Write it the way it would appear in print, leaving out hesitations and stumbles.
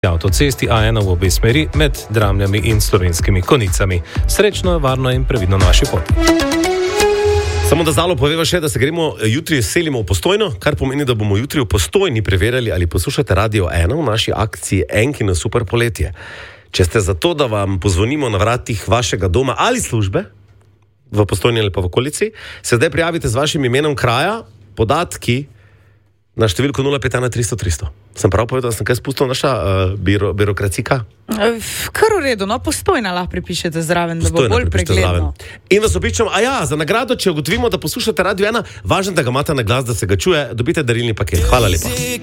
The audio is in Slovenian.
avtocesti A1 v obe smeri med Dramljami in Slovenskimi Konjicami. Srečno, varno in previdno na vaši poti. Samo da zalo poveva še, da se gremo jutri selimo v Postojno, kar pomeni, da bomo jutri v Postojni preverjali, ali poslušate Radio 1 v naši akciji Enkino super poletje. Če ste za to, da vam pozvonimo na vratih vašega doma ali službe, v Postojni ali pa v okolici, se zdaj prijavite z vašim imenom kraja, podatki na številko 051 300 300. Sem prav povedal, da sem kaj spustil naša birokracija? Kar v redu, no, Postojna lahko pripišete zraven, da bo bolj pregledno. In vas običam, za nagrado, če ugotovimo, da poslušate Radio 1, važno, da ga imate na glas, da se ga čuje, dobite darilni paket. Hvala lepa.